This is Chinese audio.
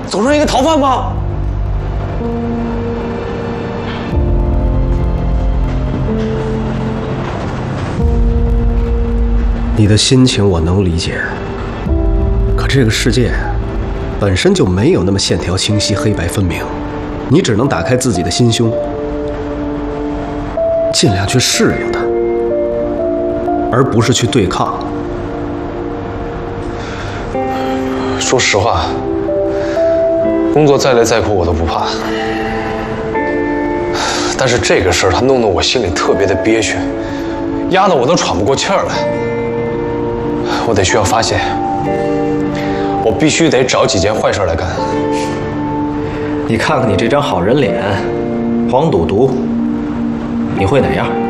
走上一个逃犯吗？ 你的心情我能理解，可这个世界本身就没有那么线条清晰、黑白分明，你只能打开自己的心胸，尽量去适应它，而不是去对抗。 说实话，工作再累再苦我都不怕，但是这个事儿它弄得我心里特别的憋屈，压得我都喘不过气儿来。我得需要发泄，我必须得找几件坏事来干。 你看看你这张好人脸，黄赌毒，你会哪样？